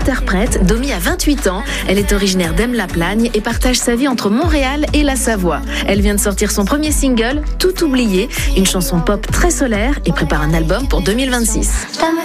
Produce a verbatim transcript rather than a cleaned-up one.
interprète, Domi a vingt-huit ans. Elle est originaire d'Aime-la-Plagne et partage sa vie entre Montréal et la Savoie. Elle vient de sortir son premier single, Tout oublié, une chanson pop très solaire et prépare un album pour deux mille vingt-six.